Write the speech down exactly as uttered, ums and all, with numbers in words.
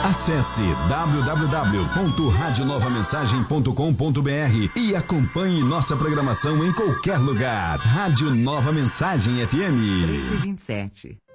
Acesse w w w ponto rádio nova mensagem ponto com ponto b r e acompanhe nossa programação em qualquer lugar. Rádio Nova Mensagem F M. treze e vinte e sete.